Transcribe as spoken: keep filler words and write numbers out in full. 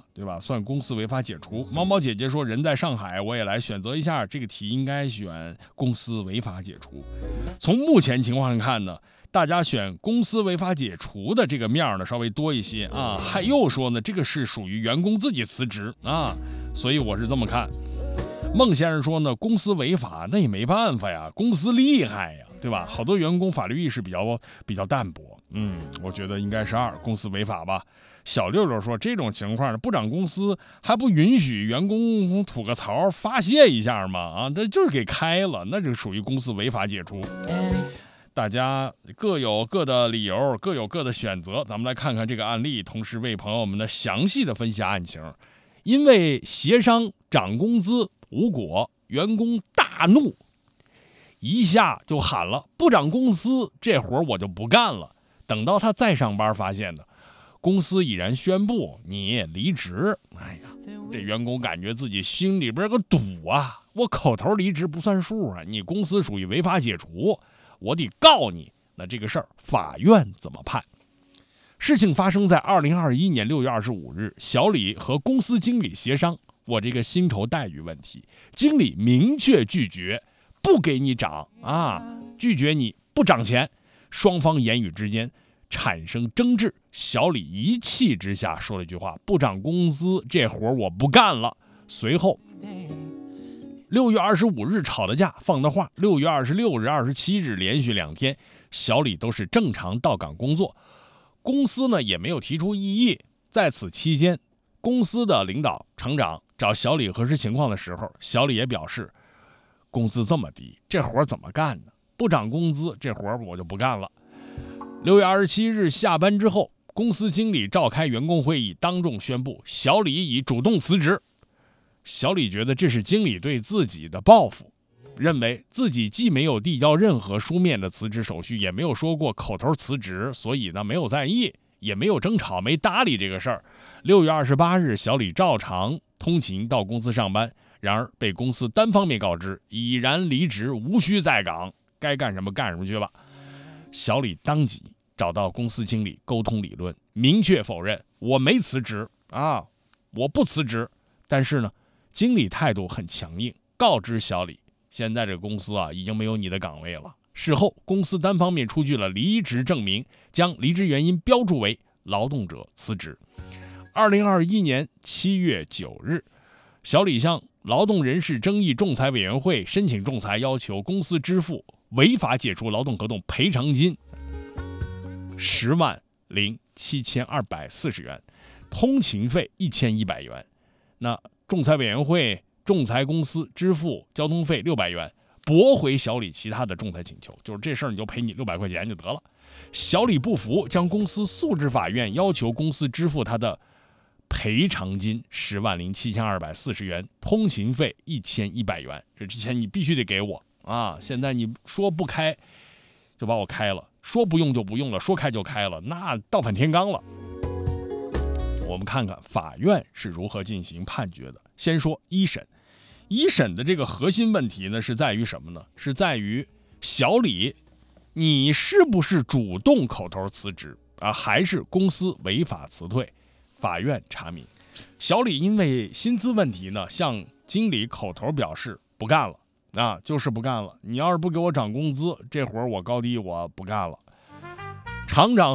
对吧？算公司违法解除。猫猫姐姐说人在上海，我也来选择一下，这个题应该选公司违法解除。从目前情况上看呢，大家选公司违法解除的这个面呢稍微多一些啊。还又说呢，这个是属于员工自己辞职啊，所以我是这么看。孟先生说呢，公司违法那也没办法呀，公司厉害呀，对吧？好多员工法律意识比较比较淡薄，嗯，我觉得应该是二，公司违法吧。小六六说这种情况部长公司还不允许员工吐个槽发泄一下吗？啊，这就是给开了，那就属于公司违法解除。大家各有各的理由，各有各的选择，咱们来看看这个案例，同时为朋友们的详细的分析案情。因为协商涨工资无果，员工大怒，一下就喊了不涨工资，这活我就不干了。等到他再上班，发现呢，公司已然宣布你离职。哎呀，这员工感觉自己心里边个堵啊，我口头离职不算数啊，你公司属于违法解除，我得告你。那这个事儿法院怎么判？事情发生在二零二一年六月二十五日，小李和公司经理协商我这个薪酬待遇问题，经理明确拒绝，不给你涨啊，拒绝你不涨钱，双方言语之间产生争执。小李一气之下说了一句话：不涨工资，这活我不干了。随后六月二十五日吵的架放的话，六月二十六日、二十七日连续两天，小李都是正常到岗工作，公司呢也没有提出异议。在此期间，公司的领导厂长找小李核实情况的时候，小李也表示，工资这么低，这活怎么干呢？不涨工资，这活我就不干了。六月二十七日下班之后，公司经理召开员工会议，当众宣布小李已主动辞职。小李觉得这是经理对自己的报复，认为自己既没有递交任何书面的辞职手续，也没有说过口头辞职，所以呢没有在意，也没有争吵，没搭理这个事儿。六月二十八日，小李照常通勤到公司上班，然而被公司单方面告知已然离职，无需在岗，该干什么干什么去吧。小李当即找到公司经理沟通理论，明确否认我没辞职啊，我不辞职。但是呢，经理态度很强硬，告知小李，现在这个公司啊已经没有你的岗位了。事后，公司单方面出具了离职证明，将离职原因标注为劳动者辞职。二零二一年七月九日，小李向劳动人事争议仲裁委员会申请仲裁，要求公司支付违法解除劳动合同赔偿金十万零七千二百四十元，通勤费一千一百元。那仲裁委员会仲裁公司支付交通费六百元，驳回小李其他的仲裁请求，就是这事儿你就赔你六百块钱就得了。小李不服，将公司诉至法院，要求公司支付他的赔偿金十万零七千二百四十元，通勤费一千一百元，这之前你必须得给我啊！现在你说不开就把我开了，说不用就不用了，说开就开了，那倒反天罡了。我们看看法院是如何进行判决的。先说一审，一审的这个核心问题呢是在于什么呢？是在于小李，你是不是主动口头辞职啊，还是公司违法辞退？法院查明，小李因为薪资问题呢，向经理口头表示不干了，啊，就是不干了。你要是不给我涨工资，这活我高低我不干了。厂长